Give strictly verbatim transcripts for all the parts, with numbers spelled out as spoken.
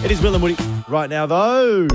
It is Will and Woody. Right now, though.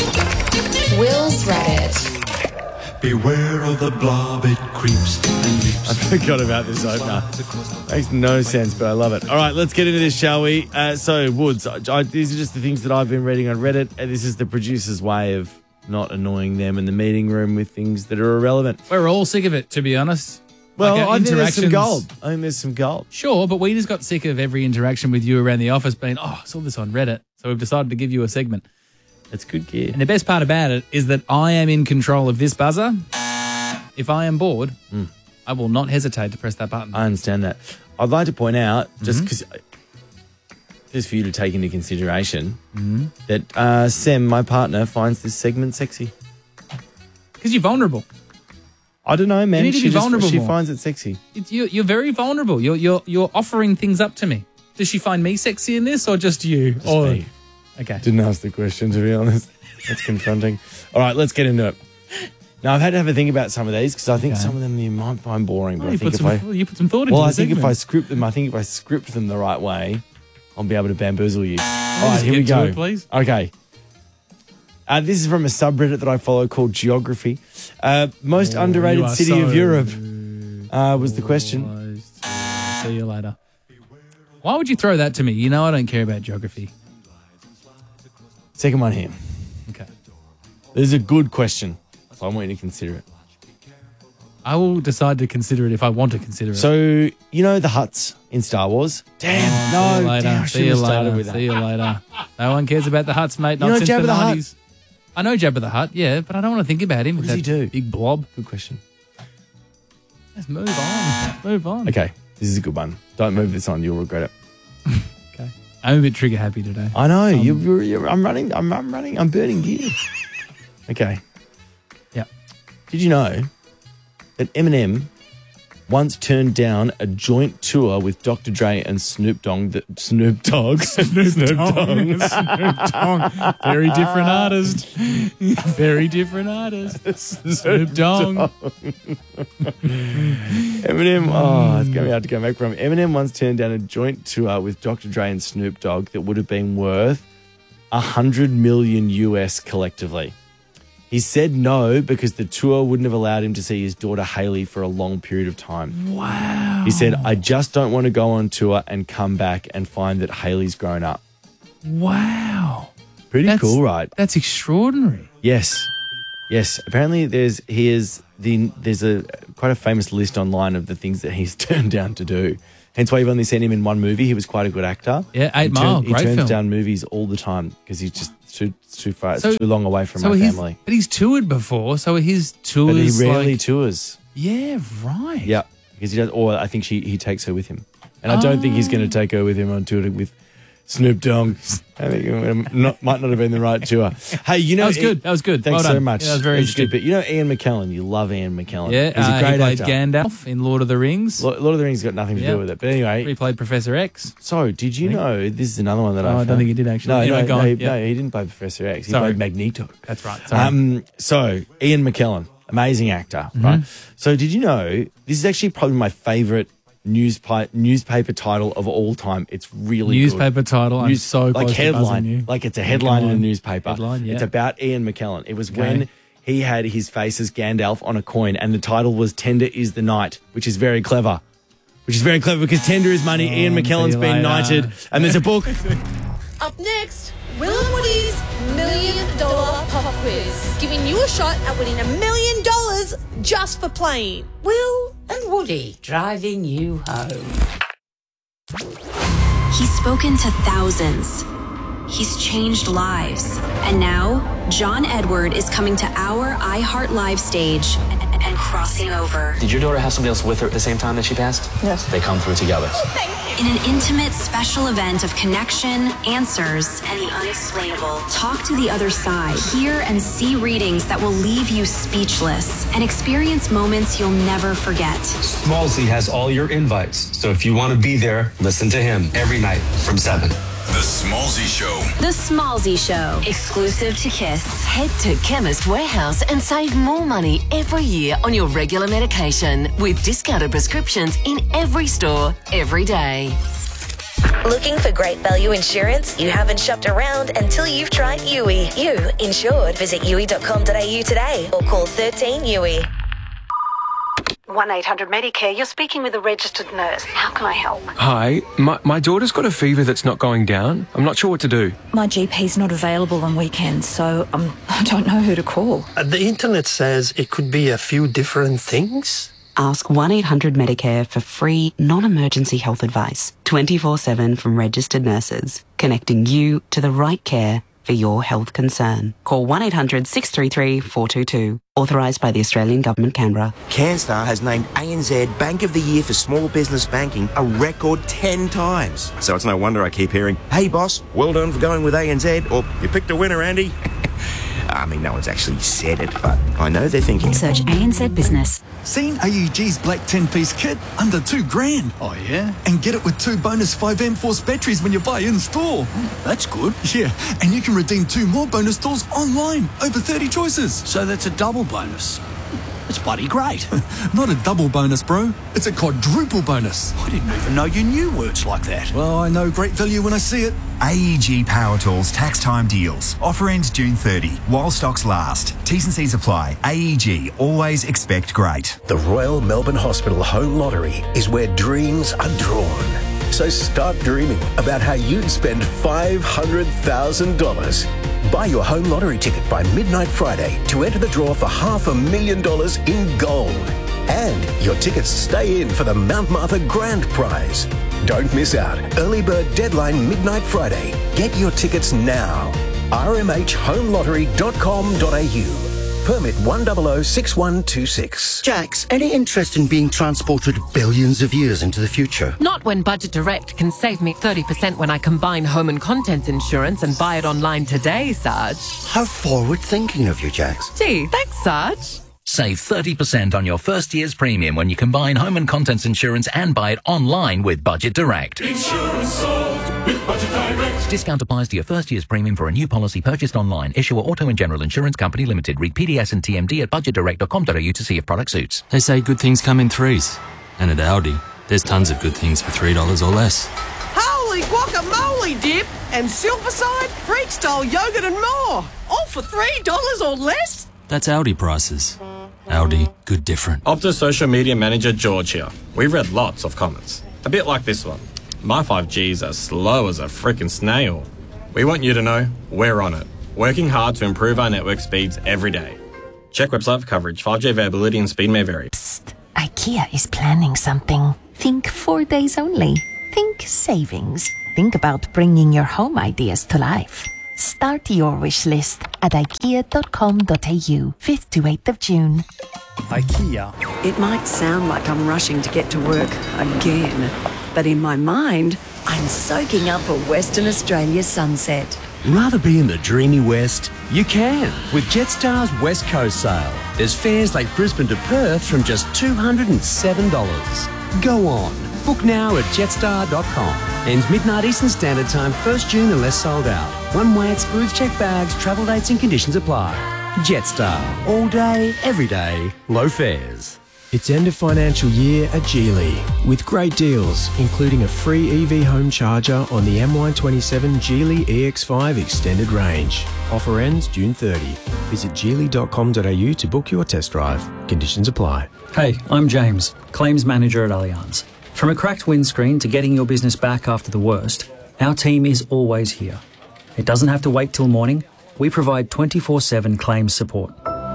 Will's Reddit. Beware of the blob, it creeps and leaps. I forgot about this opener. Makes no sense, but I love it. All right, let's get into this, shall we? Uh, so, Woods, I, I, these are just the things that I've been reading on Reddit, and this is the producer's way of not annoying them in the meeting room with things that are irrelevant. We're all sick of it, to be honest. Well, Like our I think there's some interactions- gold. I think there's some gold. Sure, but we just got sick of every interaction with you around the office being, oh, I saw this on Reddit, so we've decided to give you a segment. That's good gear. And the best part about it is that I am in control of this buzzer. If I am bored, Mm. I will not hesitate to press that button. I understand that. I'd like to point out, just because, just for you to take into consideration, Mhm. that uh, Sam, my partner, finds this segment sexy. Because you're vulnerable. I don't know, man. You need to she be just- vulnerable She more. finds it sexy. It, you, you're very vulnerable. You're, you're, you're offering things up to me. Does she find me sexy in this or just you? Just or, me. Okay. Didn't ask the question, to be honest. That's confronting. All right, let's get into it. Now, I've had to have a think about some of these because I think Okay. some of them you might find boring. But Oh, I you, think put if some, I you put some thought into well, the I think if I segment. script them, I think if I script them the right way, I'll be able to bamboozle you. All right, just here we get to go. it, please. Okay. Uh, this is from a subreddit that I follow called Geography. Uh, most Oh, underrated you are city of so Europe uh, was the question. See you later. Why would you throw that to me? You know I don't care about geography. Second one here. Okay. This is a good question, so I want you to consider it. I will decide to consider it if I want to consider it. So, you know the huts in Star Wars? Damn, See no, you later. damn, I See should you have started later. with that. See you later. No one cares about the Hutts, mate. Not You know since Jabba the the Hutt? nineties. I know Jabba the Hutt, yeah, but I don't want to think about him. What with does he that do? Big blob. Good question. Let's move on. Move on. Okay, this is a good one. Don't move this on; you'll regret it. Okay. I'm a bit trigger happy today. I know Um, you're, you're, you're. I'm running. I'm, I'm running. I'm burning gear. Okay. Yeah. Did you know that Eminem once turned down a joint tour with Doctor Dre and Snoop Dogg? That Snoop Dogg. Snoop Dogg. Snoop Dogg. Very different artist. Very different artist. Snoop Dogg. Eminem, oh, it's going to be hard to go back from. Eminem once turned down a joint tour with Doctor Dre and Snoop Dogg that would have been worth one hundred million U S collectively. He said no because the tour wouldn't have allowed him to see his daughter Hailey for a long period of time. Wow. He said, I just don't want to go on tour and come back and find that Hailey's grown up. Wow. Pretty That's- cool, right? That's extraordinary. Yes. Yes. Apparently there's he is the there's a quite a famous list online of the things that he's turned down to do. Hence why you've only seen him in one movie. He was quite a good actor. Yeah, Eight he Mile, He great turns film. down movies all the time because he's just too too far, So- too long away from so my he's, family. But he's toured before, so his tours. But he rarely like, tours. Yeah, right. Yeah, because he does. Or I think she he takes her with him, and I don't think he's going to take her with him on tour with Snoop Dogg. I think it not, might not have been the right tour. Hey, you know, That was good. That was good. Thanks Well so done. much. Yeah, that was very It's good, interesting. but you know Ian McKellen. You love Ian McKellen. Yeah, he's a uh, great he played actor. Gandalf in Lord of the Rings. Lo- Lord of the Rings got nothing to Yeah. do with it. But anyway, He played Professor X. so did you know this is another one that Oh, I I found. don't think he did actually. No, Anyway, no, go no, on. he, Yeah. no, he didn't play Professor X. He Sorry. played Magneto. That's right. Sorry. Um, so Ian McKellen, amazing actor, Mm-hmm. right? So did you know this is actually probably my favorite newspaper newspaper title of all time? It's really Newspaper good. title. I'm News- so like close to buzzing headline, you. like it's a headline in a Headline. newspaper. Headline, yeah. It's about Ian McKellen. It was Okay. when he had his face as Gandalf on a coin, and the title was "Tender is the Night," which is very clever. Which is very clever because tender is money. Ian see McKellen's you been later. knighted, and there's a book. Up next, Will and Woody's Million Dollar Pop Quiz, giving you a shot at winning a million dollars just for playing. Will and Woody driving you home. He's spoken to thousands. He's changed lives. And now, John Edward is coming to our iHeart Live stage and, and crossing over. Did your daughter have somebody else with her at the same time that she passed? Yes. They come through together. In an intimate special event of connection, answers, and the unexplainable. Talk to the other side. Hear and see readings that will leave you speechless and experience moments you'll never forget. Smallsy has all your invites, so if you want to be there, listen to him every night from seven. The Smallsy Show. The Smallsy Show, exclusive to Kiss. Head to Chemist Warehouse and save more money every year on your regular medication with discounted prescriptions in every store, every day. Looking for great value insurance? You haven't shopped around until you've tried U I. You insured. Visit U I dot com dot a u today or call thirteen U I. one eight hundred Medicare, you're speaking with a registered nurse. How can I help? Hi, my, my daughter's got a fever that's not going down. I'm not sure what to do. My G P's not available on weekends, so um, I don't know who to call. Uh, the internet says it could be a few different things. Ask one eight hundred Medicare for free, non-emergency health advice, twenty-four seven from registered nurses, connecting you to the right care for your health concern. Call one eight hundred six three three four two two. Authorised by the Australian Government, Canberra. CanStar has named A N Z Bank of the Year for Small Business Banking a record ten times. So it's no wonder I keep hearing, hey boss, well done for going with A N Z, or you picked a winner, Andy. I mean, no one's actually said it, but I know they're thinking. Search A N Z Business. Seen A U G's black ten-piece kit? Under two grand. Oh, yeah? And get it with two bonus five amp force batteries when you buy in-store. Mm, that's good. Yeah, and you can redeem two more bonus tools online. Over thirty choices. So that's a double bonus. It's bloody great. Not a double bonus, bro. It's a quadruple bonus. I didn't even know you knew words like that. Well, I know great value when I see it. A E G Power Tools tax time deals. Offer ends June thirtieth while stocks last. T's and C's apply. A E G, always expect great. The Royal Melbourne Hospital Home Lottery is where dreams are drawn. So start dreaming about how you'd spend five hundred thousand dollars. Buy your home lottery ticket by midnight Friday to enter the draw for half a million dollars in gold. And your tickets stay in for the Mount Martha Grand Prize. Don't miss out. Early bird deadline midnight Friday. Get your tickets now. r m h home lottery dot com dot a u. Permit one zero zero six one two six. Jax, any interest in being transported billions of years into the future? Not when Budget Direct can save me thirty percent when I combine home and contents insurance and buy it online today, Sarge. How forward-thinking of you, Jax. Gee, thanks, Sarge. Save thirty percent on your first year's premium when you combine home and contents insurance and buy it online with Budget Direct. Insurance solved with Budget Direct. Discount applies to your first year's premium for a new policy purchased online. Issuer Auto and General Insurance Company Limited. Read P D S and T M D at budget direct dot com dot a u to see if product suits. They say good things come in threes. And at Audi, there's tons of good things for three dollars or less. Holy guacamole dip and Silverside, freak-style yogurt and more. All for three dollars or less? That's Audi prices. Audi, good different. Optus social media manager George here. We've read lots of comments. A bit like this one. My five G's are slow as a frickin' snail. We want you to know we're on it. Working hard to improve our network speeds every day. Check website for coverage. five G availability and speed may vary. Psst. IKEA is planning something. Think four days only. Think savings. Think about bringing your home ideas to life. Start your wish list at ikea dot com dot a u, fifth to eighth of June. IKEA. It might sound like I'm rushing to get to work again, but in my mind, I'm soaking up a Western Australia sunset. Rather be in the dreamy West? You can with Jetstar's West Coast sale. There's fares like Brisbane to Perth from just two hundred seven dollars. Go on. Book now at jetstar dot com. Ends midnight Eastern Standard Time, first June unless sold out. One way at Smooth Check Bags, travel dates and conditions apply. Jetstar. All day, every day, low fares. It's end of financial year at Geely with great deals, including a free E V home charger on the M Y twenty-seven Geely E X five Extended Range. Offer ends June thirtieth. Visit geely dot com dot a u to book your test drive. Conditions apply. Hey, I'm James, Claims Manager at Allianz. From a cracked windscreen to getting your business back after the worst, our team is always here. It doesn't have to wait till morning. We provide twenty-four seven claims support.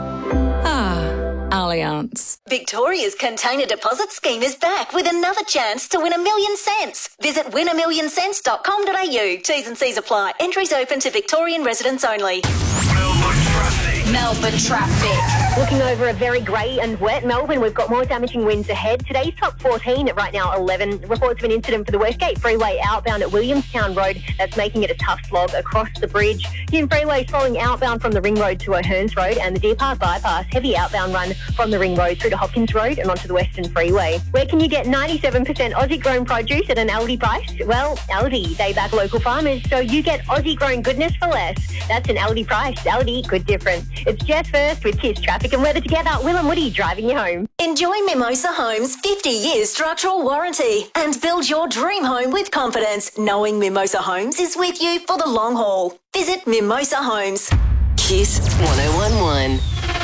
Allianz. Victoria's Container Deposit Scheme is back with another chance to win a million cents. Visit win a million cents dot com dot a u. T's and C's apply. Entries open to Victorian residents only. Melbourne traffic. Looking over a very grey and wet Melbourne, we've got more damaging winds ahead. Today's top fourteen, at right now eleven. Reports of an incident for the Westgate Freeway outbound at Williamstown Road. That's making it a tough slog across the bridge. Hume Freeway slowing outbound from the Ring Road to O'Hearns Road, and the Deer Park Bypass heavy outbound run from the Ring Road through to Hopkins Road and onto the Western Freeway. Where can you get ninety-seven percent Aussie grown produce at an Aldi price? Well, Aldi. They back local farmers, so you get Aussie grown goodness for less. That's an Aldi price. Aldi, good difference. It's Jess first with Kiss Traffic and Weather together. Will and Woody driving you home. Enjoy Mimosa Homes' fifty years structural warranty and build your dream home with confidence, knowing Mimosa Homes is with you for the long haul. Visit Mimosa Homes. Kiss one oh one one.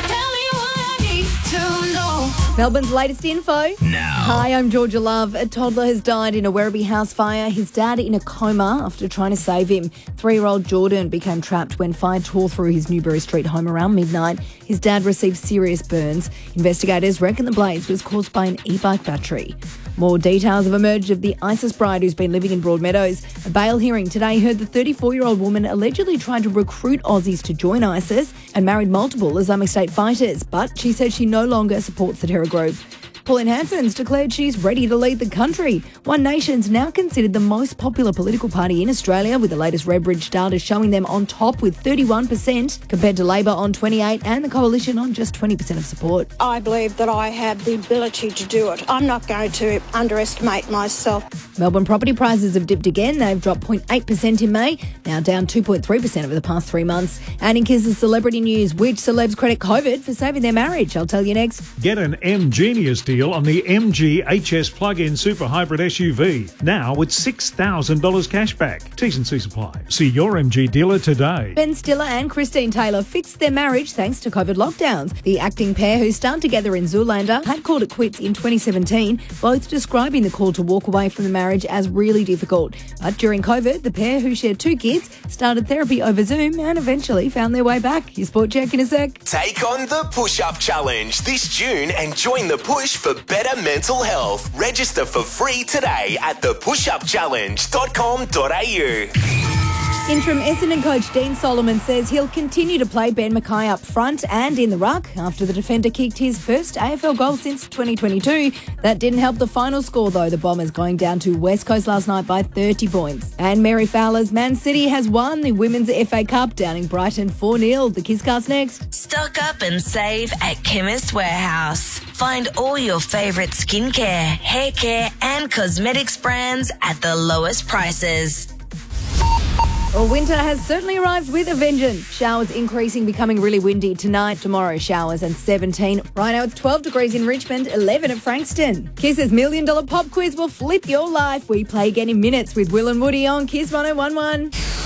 Melbourne's latest info. Now. Hi, I'm Georgia Love. A toddler has died in a Werribee house fire. His dad in a coma after trying to save him. Three-year-old Jordan became trapped when fire tore through his Newbury Street home around midnight. His dad received serious burns. Investigators reckon the blaze was caused by an e-bike battery. More details have emerged of the ISIS bride who's been living in Broadmeadows. A bail hearing today heard the thirty-four-year-old woman allegedly tried to recruit Aussies to join ISIS and married multiple Islamic State fighters, but she said she no longer supports the terror group. Pauline Hanson's declared she's ready to lead the country. One Nation's now considered the most popular political party in Australia, with the latest Redbridge data showing them on top with thirty-one percent, compared to Labor on twenty-eight and the Coalition on just twenty percent of support. I believe that I have the ability to do it. I'm not going to underestimate myself. Melbourne property prices have dipped again. They've dropped zero point eight percent in May, now down two point three percent over the past three months. And in Kiss's celebrity news, which celebs credit COVID for saving their marriage? I'll tell you next. Get an M Genius deal on the M G H S plug-in super hybrid S U V. Now with six thousand dollars cash back. T's and C's apply. See your M G dealer today. Ben Stiller and Christine Taylor fixed their marriage thanks to COVID lockdowns. The acting pair, who starred together in Zoolander, had called it quits in twenty seventeen, both describing the call to walk away from the marriage as really difficult. But during COVID, the pair, who shared two kids, started therapy over Zoom and eventually found their way back. Your Sport Check in a sec. Take on the Push-Up Challenge this June and join the push for better mental health. Register for free today at the push up challenge dot com dot a u. Interim Essendon coach Dean Solomon says he'll continue to play Ben Mackay up front and in the ruck after the defender kicked his first A F L goal since twenty twenty-two. That didn't help the final score, though, the Bombers going down to West Coast last night by thirty points. And Mary Fowler's Man City has won the Women's F A Cup, downing Brighton four nil. The Kisscast next. Stock up and save at Chemist Warehouse. Find all your favourite skincare, hair care and cosmetics brands at the lowest prices. Well, winter has certainly arrived with a vengeance. Showers increasing, becoming really windy tonight. Tomorrow, showers and seventeen. Right now, it's twelve degrees in Richmond, eleven at Frankston. Kiss's Million Dollar Pop Quiz will flip your life. We play again in minutes with Will and Woody on Kiss one oh one one.